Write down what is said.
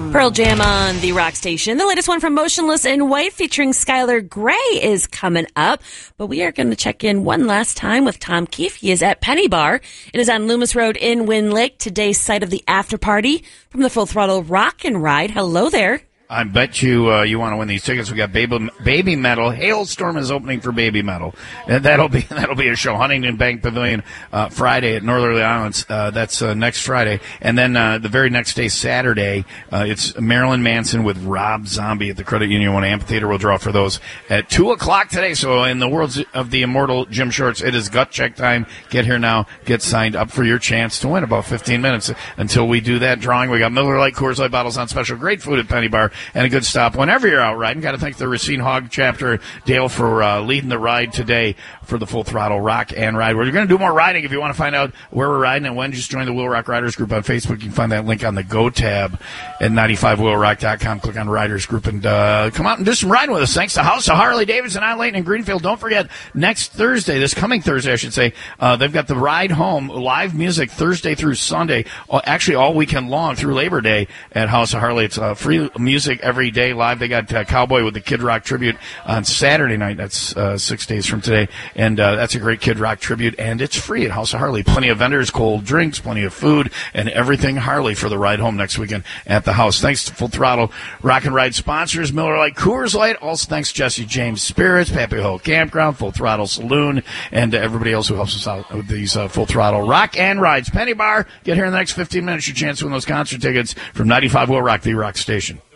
Pearl Jam on the Rock Station. The latest one from Motionless in White featuring Skylar Grey is coming up. But we are going to check in one last time with Tom Keefe. He is at Penny Bar. It is on Loomis Road in Wind Lake. Today's site of the after party from the Full Throttle Rock and Ride. Hello there. I bet you you want to win these tickets. We got Baby Metal. Hailstorm is opening for Baby Metal. And that'll be a show. Huntington Bank Pavilion Friday at Northerly Islands. That's next Friday. And then the very next day, Saturday, it's Marilyn Manson with Rob Zombie at the Credit Union One Amphitheater. We'll draw for those at 2 o'clock today. So in the worlds of the immortal Jim Shorts, it is gut check time. Get here now. Get signed up for your chance to win. About 15 minutes until we do that drawing. We got Miller Lite, Coors Light bottles on special. Great food at Penny Bar. And a good stop whenever you're out riding. Got to thank the Racine Hog chapter, Dale, for leading the ride today for the Full Throttle Rock and Ride. We're going to do more riding. If you want to find out where we're riding and when, just join the Wheel Rock Riders Group on Facebook. You can find that link on the Go tab at 95wheelrock.com. Click on Riders Group and come out and do some riding with us. Thanks to House of Harley Davidson on Layton and Greenfield. Don't forget, this coming Thursday, I should say, they've got the Ride Home live music Thursday through Sunday, actually all weekend long through Labor Day at House of Harley. It's free music every day live. They got Cowboy with the Kid Rock tribute on Saturday night. That's 6 days from today. And that's a great Kid Rock tribute. And it's free at House of Harley. Plenty of vendors, cold drinks, plenty of food, and everything Harley for the ride home next weekend at the house. Thanks to Full Throttle Rock and Ride sponsors, Miller Lite, Coors Light. Also thanks to Jesse James Spirits, Pappy Hill Campground, Full Throttle Saloon, and everybody else who helps us out with these Full Throttle Rock and Rides. Penny Bar, get here in the next 15 minutes. Your chance to win those concert tickets from 95 Will Rock, the Rock Station.